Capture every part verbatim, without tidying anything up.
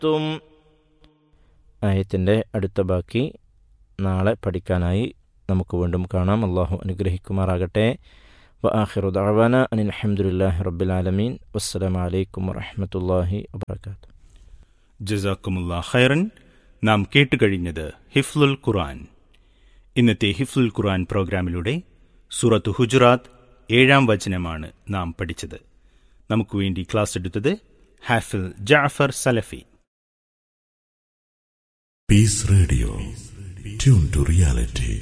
തും ആയത്തിൻ്റെ അടുത്ത ബാക്കി നാളെ പഠിക്കാനായി നമുക്ക് വീണ്ടും കാണാം. അള്ളാഹു അനുഗ്രഹിക്കുമാറാകട്ടെ. വആഖിറു ദഅവാന അനിൽ ഹംദുലില്ലാഹി റബ്ബിൽ ആലമീൻ. വസ്സലാമു അലൈക്കും വറഹ്മത്തുള്ളാഹി വബറകാതുഹു. ജസാക്കുമുല്ലാഹ് ഖൈറൻ. നാം കേട്ടുകഴിഞ്ഞത് ഹിഫ്ലുൽ ഖുർആൻ. ഇന്നത്തെ ഹിഫ്ലുൽ ഖുർആൻ പ്രോഗ്രാമിലൂടെ സൂറത്ത് ഹുജറാത്ത് ഏഴാം വചനമാണ് നാം പഠിച്ചത്. നമുക്ക് വേണ്ടി ക്ലാസ് എടുത്തത് ഹാഫിൽ ജഅഫർ സലഫി. Piece radio, tune to reality.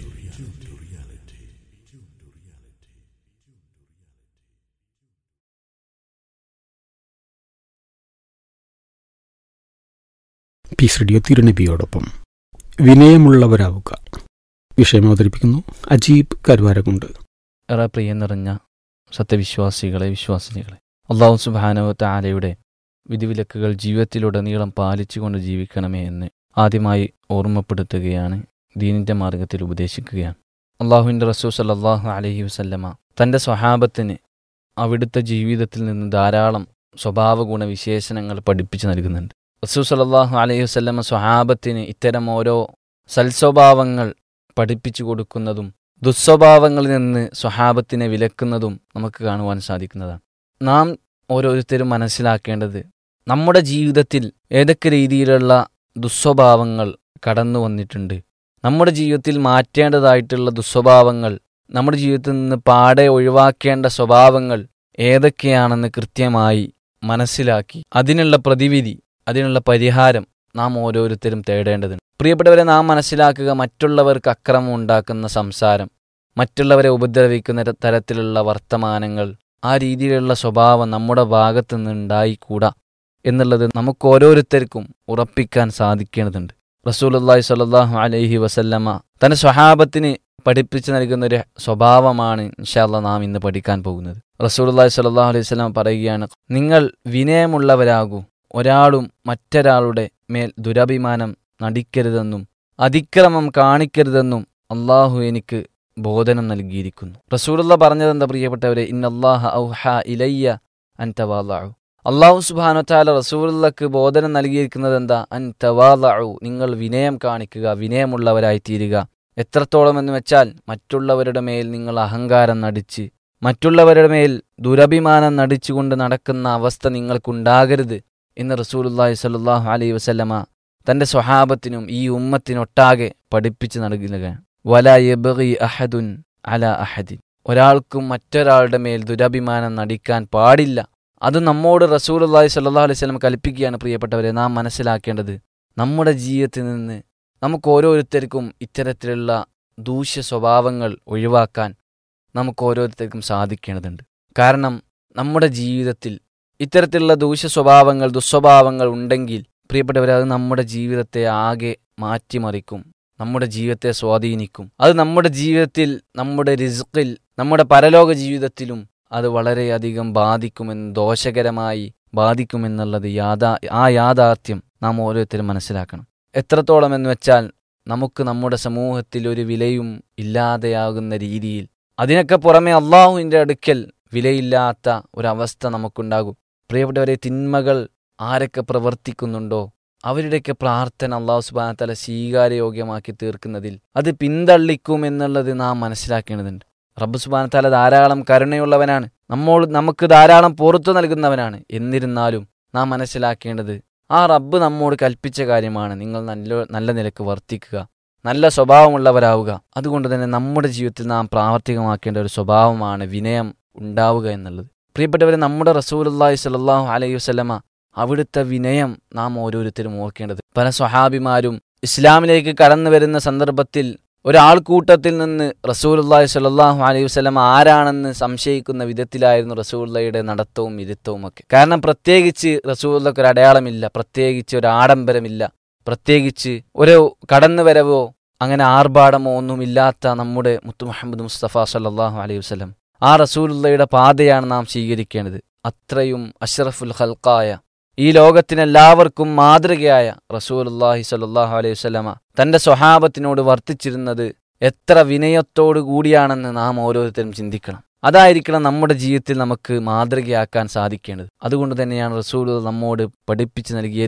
Piece radio തിരുനബിയോടൊപ്പം വിനയമുള്ളവരാവുക വിഷയം അവതരിപ്പിക്കുന്നു അജീബ് കരുവാരകുണ്ട്. ഏറെ പ്രിയം നിറഞ്ഞ സത്യവിശ്വാസികളെ, വിശ്വാസിനികളെ, അള്ളാഹു സുബ്ഹാനഹു വ തആലയുടെ വിധിവിലക്കുകൾ ജീവിതത്തിലുടനീളം പാലിച്ചുകൊണ്ട് ജീവിക്കണമേ എന്ന് ആദ്യമായി ഓർമ്മപ്പെടുത്തുകയാണ്, ദീനിൻ്റെ മാർഗത്തിൽ ഉപദേശിക്കുകയാണ്. അള്ളാഹുവിൻ്റെ റസൂൽ സല്ലല്ലാഹു അലൈഹി വസല്ലമ തൻ്റെ സ്വഹാബത്തിന് അവിടുത്തെ ജീവിതത്തിൽ നിന്ന് ധാരാളം സ്വഭാവ ഗുണവിശേഷണങ്ങൾ പഠിപ്പിച്ചു നൽകുന്നുണ്ട്. റസൂൽ സല്ലല്ലാഹു അലൈഹി വസല്ലമ സ്വഹാബത്തിന് ഇത്തരം ഓരോ സൽസ്വഭാവങ്ങൾ പഠിപ്പിച്ചു കൊടുക്കുന്നതും ദുസ്വഭാവങ്ങളിൽ നിന്ന് സ്വഹാബത്തിനെ വിലക്കുന്നതും നമുക്ക് കാണുവാൻ സാധിക്കുന്നതാണ്. നാം ഓരോരുത്തരും മനസ്സിലാക്കേണ്ടത്, നമ്മുടെ ജീവിതത്തിൽ ഏതൊക്കെ രീതിയിലുള്ള ദുസ്വഭാവങ്ങൾ കടന്നു വന്നിട്ടുണ്ട്, നമ്മുടെ ജീവിതത്തിൽ മാറ്റേണ്ടതായിട്ടുള്ള ദുസ്വഭാവങ്ങൾ, നമ്മുടെ ജീവിതത്തിൽ നിന്ന് പാടെ ഒഴിവാക്കേണ്ട സ്വഭാവങ്ങൾ ഏതൊക്കെയാണെന്ന് കൃത്യമായി മനസ്സിലാക്കി അതിനുള്ള പ്രതിവിധി, അതിനുള്ള പരിഹാരം നാം ഓരോരുത്തരും തേടേണ്ടതുണ്ട്. പ്രിയപ്പെട്ടവരെ, നാം മനസ്സിലാക്കുക, മറ്റുള്ളവർക്ക് അക്രമം ഉണ്ടാക്കുന്ന സംസാരം, മറ്റുള്ളവരെ ഉപദ്രവിക്കുന്ന തരത്തിലുള്ള വർത്തമാനങ്ങൾ, ആ രീതിയിലുള്ള സ്വഭാവം നമ്മുടെ ഭാഗത്തു നിന്നുണ്ടായിക്കൂടാ എന്നുള്ളത് നമുക്ക് ഓരോരുത്തർക്കും ഉറപ്പിക്കാൻ സാധിക്കേണ്ടതുണ്ട്. റസൂലുള്ളാഹി സ്വല്ലല്ലാഹു അലൈഹി വസല്ലമ തന്റെ സ്വഹാബത്തിന് പഠിപ്പിച്ചു നൽകുന്ന ഒരു സ്വഭാവമാണ് ഇൻഷാ അല്ലാഹ് നാം ഇന്ന് പഠിക്കാൻ പോകുന്നത്. റസൂലുള്ളാഹി സ്വല്ലല്ലാഹു അലൈഹി വസല്ലമ പറയുകയാണ്, നിങ്ങൾ വിനയമുള്ളവരാകൂ, ഒരാളും മറ്റൊരാളുടെ മേൽ ദുരഭിമാനം നടിക്കരുതെന്നും അതിക്രമം കാണിക്കരുതെന്നും അള്ളാഹു എനിക്ക് ബോധനം നൽകിയിരിക്കുന്നു. റസൂലുള്ള പറഞ്ഞതെന്താ പ്രിയപ്പെട്ടവരെ? ഇന്നല്ലാഹ ഔഹാ ഇലയ്യ അൻ തവാളഉ. അള്ളാഹു സുബ്ഹാനഹു വ തആല റസൂലുള്ളക്ക് ബോധനം നൽകിയിരിക്കുന്നത് എന്താ? അൻ തവാളഉ, നിങ്ങൾ വിനയം കാണിക്കുക, വിനയമുള്ളവരായി തീരുക. എത്രത്തോളം എന്ന് വെച്ചാൽ, മറ്റുള്ളവരുടെ മേൽ നിങ്ങൾ അഹങ്കാരം നടിച്ച്, മറ്റുള്ളവരുടെ മേൽ ദുരഭിമാനം നടിച്ചുകൊണ്ട് നടക്കുന്ന അവസ്ഥ നിങ്ങൾക്കുണ്ടാകരുത് എന്ന് റസൂലുള്ളാഹി സ്വല്ലല്ലാഹു അലൈഹി വസല്ലമ തൻ്റെ സ്വഹാബത്തിനും ഈ ഉമ്മത്തിനൊട്ടാകെ പഠിപ്പിച്ച് നൽകുകയാണ്. വലാ യബ്ഗി അഹദുൻ അലാ അഹദിൻ, ഒരാൾക്കും മറ്റൊരാളുടെ മേൽ ദുരഭിമാനം നടിക്കാൻ പാടില്ല. അത് നമ്മോട് റസൂലുള്ളാഹി സ്വല്ലല്ലാഹു അലൈഹി വസല്ലം കൽപ്പിക്കുകയാണ്. പ്രിയപ്പെട്ടവരെ, നാം മനസ്സിലാക്കേണ്ടത്, നമ്മുടെ ജീവിതത്തിൽ നിന്ന് നമുക്ക് ഓരോരുത്തർക്കും ഇത്തരത്തിലുള്ള ദൂഷ്യ സ്വഭാവങ്ങൾ ഒഴിവാക്കാൻ നമുക്ക് ഓരോരുത്തർക്കും സാധിക്കേണ്ടതുണ്ട്. കാരണം നമ്മുടെ ജീവിതത്തിൽ ഇത്തരത്തിലുള്ള ദൂഷ്യ സ്വഭാവങ്ങൾ, ദുസ്വഭാവങ്ങൾ ഉണ്ടെങ്കിൽ പ്രിയപ്പെട്ടവരെ, അത് നമ്മുടെ ജീവിതത്തെ ആകെ മാറ്റിമറിക്കും, നമ്മുടെ ജീവിതത്തെ സ്വാധീനിക്കും. അത് നമ്മുടെ ജീവിതത്തിൽ, നമ്മുടെ റിസ്ഖിൽ, നമ്മുടെ പരലോക ജീവിതത്തിലും അത് വളരെയധികം ബാധിക്കുമെന്ന്, ദോഷകരമായി ബാധിക്കുമെന്നുള്ളത് യാഥാ ആ യാഥാർത്ഥ്യം നാം ഓരോരുത്തരും മനസ്സിലാക്കണം. എത്രത്തോളം എന്ന് വെച്ചാൽ, നമുക്ക് നമ്മുടെ സമൂഹത്തിൽ ഒരു വിലയും ഇല്ലാതെയാകുന്ന രീതിയിൽ, അതിനൊക്കെ പുറമെ അള്ളാഹുവിൻ്റെ അടുക്കൽ വിലയില്ലാത്ത ഒരവസ്ഥ നമുക്കുണ്ടാകും. പ്രിയപ്പെട്ടവരെ, തിന്മകൾ ആരൊക്കെ പ്രവർത്തിക്കുന്നുണ്ടോ അവരുടെയൊക്കെ പ്രാർത്ഥന അള്ളാഹു സുബ്ഹാനഹു വ തആല സ്വീകാര്യയോഗ്യമാക്കി തീർക്കുന്നതിൽ അത് പിന്തള്ളിക്കുമെന്നുള്ളത് നാം മനസ്സിലാക്കേണ്ടതുണ്ട്. റബ്ബ് സുബ്ഹാനഹു വ തആല ധാരാളം കരുണയുള്ളവനാണ്, നമ്മോട് നമുക്ക് ധാരാളം പുറത്തു നൽകുന്നവനാണ്. എന്നിരുന്നാലും നാം മനസ്സിലാക്കേണ്ടത്, ആ റബ്ബ് നമ്മോട് കൽപ്പിച്ച കാര്യമാണ്, നിങ്ങൾ നല്ല നല്ല നിലക്ക് വർത്തിക്കുക, നല്ല സ്വഭാവമുള്ളവരാവുക. അതുകൊണ്ട് തന്നെ നമ്മുടെ ജീവിതത്തിൽ നാം പ്രാവർത്തികമാക്കേണ്ട ഒരു സ്വഭാവമാണ് വിനയം ഉണ്ടാവുക എന്നുള്ളത്. പ്രിയപ്പെട്ടവരെ, നമ്മുടെ റസൂലുള്ളാഹി സ്വല്ലല്ലാഹു അലൈഹി വസല്ലമ അവിടുത്തെ വിനയം നാം ഓരോരുത്തരും ഓർക്കേണ്ടത്. പല സ്വഹാബിമാരും ഇസ്ലാമിലേക്ക് കടന്നു വരുന്ന സന്ദർഭത്തിൽ ഒരാൾക്കൂട്ടത്തിൽ നിന്ന് റസൂലുള്ളാഹി സ്വല്ലല്ലാഹു അലൈഹി വസല്ലമ ആരാണെന്ന് സംശയിക്കുന്ന വിധത്തിലായിരുന്നു റസൂലുള്ളാഹിയുടെ നടത്തവും ഇരുത്തവും ഒക്കെ. കാരണം പ്രത്യേകിച്ച് റസൂലുള്ളാഹിക്ക് ഒരു അടയാളമില്ല, പ്രത്യേകിച്ച് ഒരു ആഡംബരമില്ല, പ്രത്യേകിച്ച് ഒരു കടന്നുവരവോ അങ്ങനെ ആർഭാടമോ ഒന്നുമില്ലാത്ത നമ്മുടെ മുത്തു മുഹമ്മദ് മുസ്തഫ സല്ലല്ലാഹു അലൈഹി വസല്ലം, ആ റസൂലുള്ളാഹിയുടെ പാതയാണ് നാം സ്വീകരിക്കേണ്ടത്. അത്രയും അഷ്റഫുൽ ഖൽഖായ, ഈ ലോകത്തിനെല്ലാവർക്കും മാതൃകയായ റസൂലുള്ളാഹി സ്വല്ലല്ലാഹു അലൈഹി വസല്ലമ തൻ്റെ സ്വഹാബത്തിനോട് വർത്തിച്ചിരുന്നത് എത്ര വിനയത്തോടു കൂടിയാണെന്ന് നാം ഓരോരുത്തരും ചിന്തിക്കണം. അതായിരിക്കണം നമ്മുടെ ജീവിതത്തിൽ നമുക്ക് മാതൃകയാക്കാൻ സാധിക്കേണ്ടത്. അതുകൊണ്ട് തന്നെയാണ് റസൂൽ നമ്മോട് പഠിപ്പിച്ചു നൽകിയത്,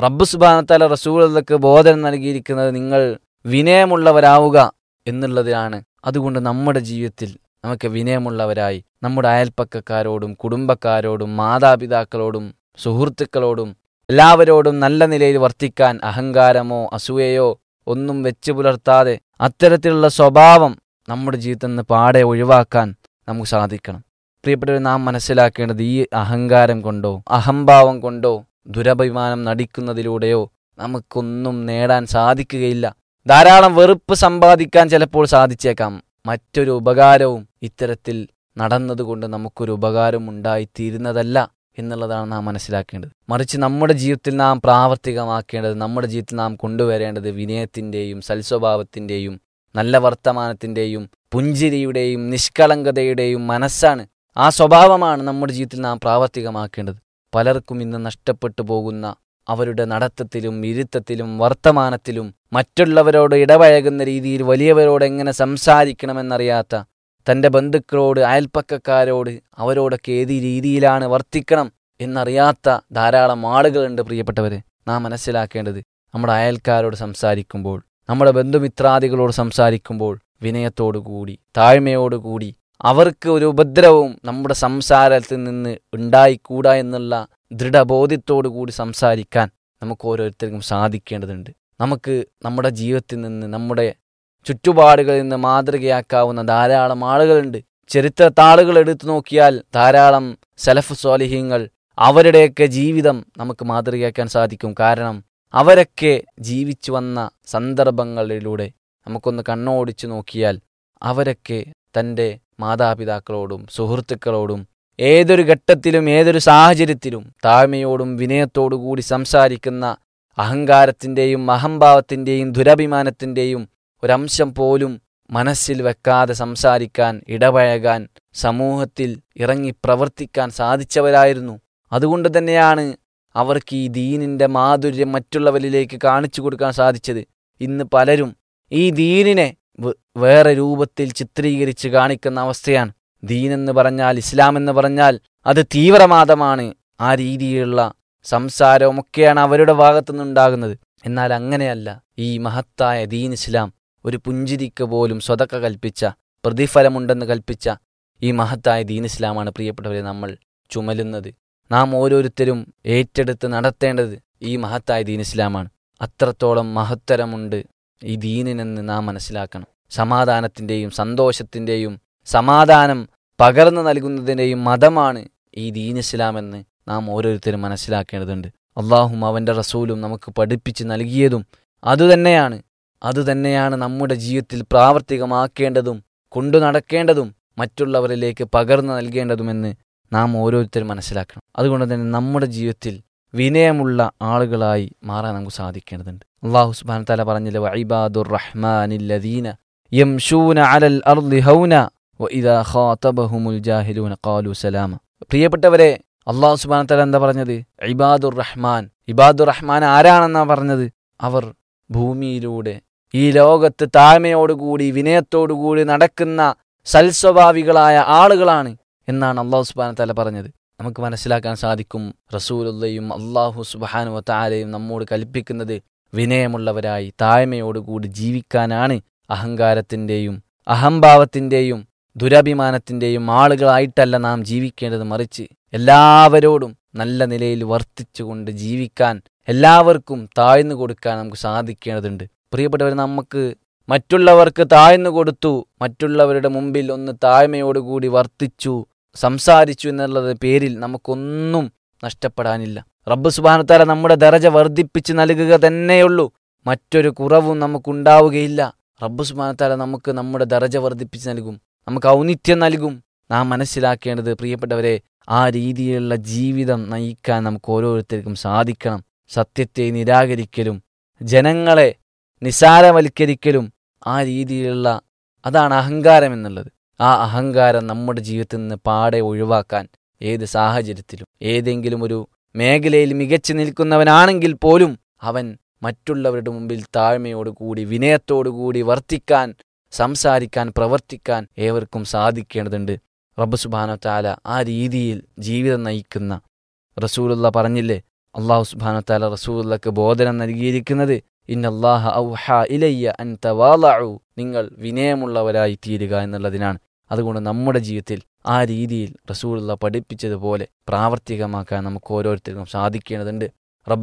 റബ്ബ് സുബ്ഹാനഹു വ തആല റസൂലുള്ളാഹിക്ക് ബോധനം നൽകിയിരിക്കുന്നത് നിങ്ങൾ വിനയമുള്ളവരാവുക എന്നുള്ളതാണ്. അതുകൊണ്ട് നമ്മുടെ ജീവിതത്തിൽ നമുക്ക് വിനയമുള്ളവരായി നമ്മുടെ അയൽപ്പക്കക്കാരോടും കുടുംബക്കാരോടും മാതാപിതാക്കളോടും സുഹൃത്തുക്കളോടും എല്ലാവരോടും നല്ല നിലയിൽ വർത്തിക്കാൻ അഹങ്കാരമോ അസൂയയോ ഒന്നും വെച്ച് പുലർത്താതെ അത്തരത്തിലുള്ള സ്വഭാവം നമ്മുടെ ജീവിതത്തിൽ നിന്ന് പാടെ ഒഴിവാക്കാൻ നമുക്ക് സാധിക്കണം. പ്രിയപ്പെട്ടവർ, നാം മനസ്സിലാക്കേണ്ടത് ഈ അഹങ്കാരം കൊണ്ടോ അഹംഭാവം കൊണ്ടോ ദുരഭിമാനം നടിക്കുന്നതിലൂടെയോ നമുക്കൊന്നും നേടാൻ സാധിക്കുകയില്ല. ധാരാളം വെറുപ്പ് സമ്പാദിക്കാൻ ചിലപ്പോൾ സാധിച്ചേക്കാം. മറ്റൊരു ഉപകാരവും ഇത്തരത്തിൽ നടന്നതുകൊണ്ട് നമുക്കൊരു ഉപകാരം ഉണ്ടായിത്തീരുന്നതല്ല എന്നുള്ളതാണ് നാം മനസ്സിലാക്കേണ്ടത്. മറിച്ച് നമ്മുടെ ജീവിതത്തിൽ നാം പ്രാവർത്തികമാക്കേണ്ടത്, നമ്മുടെ ജീവിതത്തിൽ നാം കൊണ്ടുവരേണ്ടത് വിനയത്തിൻ്റെയും സൽസ്വഭാവത്തിൻ്റെയും നല്ല വർത്തമാനത്തിൻ്റെയും പുഞ്ചിരിയുടെയും നിഷ്കളങ്കതയുടെയും മനസ്സാണ്. ആ സ്വഭാവമാണ് നമ്മുടെ ജീവിതത്തിൽ നാം പ്രാവർത്തികമാക്കേണ്ടത്. പലർക്കും ഇന്ന് നഷ്ടപ്പെട്ടു പോകുന്ന അവരുടെ നടത്തത്തിലും ഇരുത്തത്തിലും വർത്തമാനത്തിലും മറ്റുള്ളവരോട് ഇടപഴകുന്ന രീതിയിൽ വലിയവരോട് എങ്ങനെ സംസാരിക്കണമെന്നറിയാത്ത, തൻ്റെ ബന്ധുക്കളോട് അയൽപ്പക്കക്കാരോട് അവരോടൊക്കെ ഏത് രീതിയിലാണ് വർത്തിക്കണം എന്നറിയാത്ത ധാരാളം ആളുകളുണ്ട്. പ്രിയപ്പെട്ടവരെ, നാം മനസ്സിലാക്കേണ്ടത് നമ്മുടെ അയൽക്കാരോട് സംസാരിക്കുമ്പോൾ, നമ്മുടെ ബന്ധുമിത്രാദികളോട് സംസാരിക്കുമ്പോൾ വിനയത്തോടുകൂടി താഴ്മയോടുകൂടി അവർക്ക് ഒരു ഉപദ്രവവും നമ്മുടെ സംസാരത്തിൽ നിന്ന് ഉണ്ടായിക്കൂടാ എന്നുള്ള ദൃഢബോധ്യത്തോടു കൂടി സംസാരിക്കാൻ നമുക്ക് ഓരോരുത്തർക്കും സാധിക്കേണ്ടതുണ്ട്. നമുക്ക് നമ്മുടെ ജീവിതത്തിൽ നിന്ന് നമ്മുടെ ചുറ്റുപാടുകളിൽ നിന്ന് മാതൃകയാക്കാവുന്ന ധാരാളം ആളുകളുണ്ട്. ചരിത്ര താളുകൾ എടുത്തു നോക്കിയാൽ ധാരാളം സലഫ് സ്വാലിഹീങ്ങൾ, അവരുടെയൊക്കെ ജീവിതം നമുക്ക് മാതൃകയാക്കാൻ സാധിക്കും. കാരണം അവരൊക്കെ ജീവിച്ചു വന്ന സന്ദർഭങ്ങളിലൂടെ നമുക്കൊന്ന് കണ്ണോടിച്ചു നോക്കിയാൽ അവരൊക്കെ തൻ്റെ മാതാപിതാക്കളോടും സുഹൃത്തുക്കളോടും ഏതൊരു ഘട്ടത്തിലും ഏതൊരു സാഹചര്യത്തിലും താഴ്മയോടും വിനയത്തോടു കൂടി സംസാരിക്കുന്ന, അഹങ്കാരത്തിൻ്റെയും അഹംഭാവത്തിൻ്റെയും ദുരഭിമാനത്തിൻ്റെയും ഒരംശം പോലും മനസ്സിൽ വെക്കാതെ സംസാരിക്കാൻ, ഇടപഴകാൻ, സമൂഹത്തിൽ ഇറങ്ങി പ്രവർത്തിക്കാൻ സാധിച്ചവരായിരുന്നു. അതുകൊണ്ട് തന്നെയാണ് അവർക്ക് ഈ ദീനിൻ്റെ മാധുര്യം മറ്റുള്ളവരിലേക്ക് കാണിച്ചു കൊടുക്കാൻ സാധിച്ചത്. ഇന്ന് പലരും ഈ ദീനിനെ വേറെ രൂപത്തിൽ ചിത്രീകരിച്ച് കാണിക്കുന്ന അവസ്ഥയാണ്. ദീനെന്ന് പറഞ്ഞാൽ, ഇസ്ലാം എന്ന് പറഞ്ഞാൽ അത് തീവ്രവാദമാണ്, ആ രീതിയിലുള്ള സംസാരവുമൊക്കെയാണ് അവരുടെ ഭാഗത്തുനിന്നുണ്ടാകുന്നത്. എന്നാൽ അങ്ങനെയല്ല. ഈ മഹത്തായ ദീൻ ഇസ്ലാം ഒരു പുഞ്ചിരിക്ക് പോലും സ്വതക്ക കൽപ്പിച്ച, പ്രതിഫലമുണ്ടെന്ന് കൽപ്പിച്ച ഈ മഹത്തായ ദീൻ ഇസ്ലാമാണ് പ്രിയപ്പെട്ടവരെ നമ്മൾ ചുമലുന്നത്. നാം ഓരോരുത്തരും ഏറ്റെടുത്ത് നടത്തേണ്ടത് ഈ മഹത്തായ ദീൻ ഇസ്ലാമാണ്. അത്രത്തോളം മഹത്തരമുണ്ട് ഈ ദീനിനെന്ന് നാം മനസ്സിലാക്കണം. സമാധാനത്തിൻ്റെയും സന്തോഷത്തിൻ്റെയും സമാധാനം പകർന്നു നൽകുന്നതിൻ്റെയും മതമാണ് ഈ ദീൻ ഇസ്ലാം എന്ന് നാം ഓരോരുത്തരും മനസ്സിലാക്കേണ്ടതുണ്ട്. അള്ളാഹും അവൻ്റെ റസൂലും നമുക്ക് പഠിപ്പിച്ച് നൽകിയതും അതുതന്നെയാണ്. അതുതന്നെയാണ് നമ്മുടെ ജീവിതത്തിൽ പ്രാവർത്തികമാക്കേണ്ടതും കൊണ്ടു നടക്കേണ്ടതും മറ്റുള്ളവരിലേക്ക് പകർന്നു നൽകേണ്ടതുമെന്ന് നാം ഓരോരുത്തരും മനസ്സിലാക്കണം. അതുകൊണ്ട് തന്നെ നമ്മുടെ ജീവിതത്തിൽ വിനയമുള്ള ആളുകളായി മാറാൻ നമുക്ക് സാധിക്കേണ്ടതുണ്ട്. അല്ലാഹു സുബ്ഹാനഹു വ തആല പറഞ്ഞില്ലേ, വഇബാദുർ റഹ്മാനില്ലദീന യംശൂന അലൽ അർളി ഹൗന വഇദാ ഖാതബഹുമുൽ ജാഹിലൂന ഖാലു സലാമ. പ്രിയപ്പെട്ടവരെ, അല്ലാഹു സുബ്ഹാനഹു വ തആല എന്താ പറഞ്ഞത്? ഇബാദുർ റഹ്മാൻ. ഇബാദുർ റഹ്മാൻ ആരാണെന്നാ പറഞ്ഞത്? അവർ ഭൂമിയിലൂടെ ഈ ലോകത്ത് താഴ്മയോടുകൂടി വിനയത്തോടുകൂടി നടക്കുന്ന സൽസ്വഭാവികളായ ആളുകളാണ് എന്നാണ് അല്ലാഹു സുബ്ഹാനഹു വ തആല പറഞ്ഞത്. നമുക്ക് മനസ്സിലാക്കാൻ സാധിക്കും, റസൂലുള്ളയും അല്ലാഹു സുബ്ഹാനഹു വ തആലയും നമ്മോട് കൽപ്പിക്കുന്നത് വിനയമുള്ളവരായി താഴ്മയോടുകൂടി ജീവിക്കാനാണ്. അഹങ്കാരത്തിൻ്റെയും അഹംഭാവത്തിൻ്റെയും ദുരഭിമാനത്തിൻ്റെയും ആളുകളായിട്ടല്ല നാം ജീവിക്കേണ്ടത്. മറിച്ച് എല്ലാവരോടും നല്ല നിലയിൽ വർത്തിച്ചുകൊണ്ട് ജീവിക്കാൻ, എല്ലാവർക്കും താഴ്ന്നു കൊടുക്കാൻ നമുക്ക് സാധിക്കേണ്ടതുണ്ട്. പ്രിയപ്പെട്ടവർ, നമുക്ക് മറ്റുള്ളവർക്ക് താഴ്ന്നു കൊടുത്തു, മറ്റുള്ളവരുടെ മുമ്പിൽ ഒന്ന് താഴ്മയോടുകൂടി വർത്തിച്ചു സംസാരിച്ചു എന്നുള്ളത് പേരിൽ നമുക്കൊന്നും നഷ്ടപ്പെടാനില്ല. റബ്ബ് സുബ്ഹാനഹു വ തആല നമ്മുടെ ദറജ വർദ്ധിപ്പിച്ച് നൽകുക തന്നെയുള്ളൂ, മറ്റൊരു കുറവും നമുക്കുണ്ടാവുകയില്ല. റബ്ബ് സുബ്ഹാനഹു വ തആല നമുക്ക് നമ്മുടെ ദറജ വർദ്ധിപ്പിച്ച് നൽകും, നമുക്ക് ഔന്നിത്യം നൽകും. നാം മനസ്സിലാക്കേണ്ടത് പ്രിയപ്പെട്ടവരെ, ആ രീതിയിലുള്ള ജീവിതം നയിക്കാൻ നമുക്ക് ഓരോരുത്തർക്കും സാധിക്കണം. സത്യത്തെ നിരാകരിക്കലും ജനങ്ങളെ നിസാരവൽക്കരിക്കലും ആ രീതിയിലുള്ള, അതാണ് അഹങ്കാരം എന്നുള്ളത്. ആ അഹങ്കാരം നമ്മുടെ ജീവിതത്തിൽ നിന്ന് പാടെ ഒഴിവാക്കാൻ ഏത് സാഹചര്യത്തിലും ഏതെങ്കിലും ഒരു മേഖലയിൽ മികച്ചു നിൽക്കുന്നവനാണെങ്കിൽ പോലും അവൻ മറ്റുള്ളവരുടെ മുമ്പിൽ താഴ്മയോടുകൂടി വിനയത്തോടുകൂടി വർത്തിക്കാൻ, സംസാരിക്കാൻ, പ്രവർത്തിക്കാൻ ഏവർക്കും സാധിക്കേണ്ടതുണ്ട്. റബ്ബ് സുബ്ഹാനഹു വ തആല ആ രീതിയിൽ ജീവിതം നയിക്കുന്ന, റസൂലുള്ള പറഞ്ഞില്ലേ, അള്ളാഹു സുബ്ഹാനഹു വതആല റസൂലുള്ളാഹിക്ക് ബോധനം നൽകിയിരിക്കുന്നത് ഇന്നല്ലാഹ ഔഹാ ഇലയ്യ അൻ തവാളഉ, നിങ്ങൾ വിനയമുള്ളവരായി തീരുക എന്നുള്ളതിനാണ്. അതുകൊണ്ട് നമ്മുടെ ജീവിതത്തിൽ ആ രീതിയിൽ റസൂലുള്ളാഹി പഠിപ്പിച്ചതുപോലെ പ്രാവർത്തികമാക്കാൻ നമുക്ക് ഓരോരുത്തർക്കും സാധിക്കേണ്ടതുണ്ട്.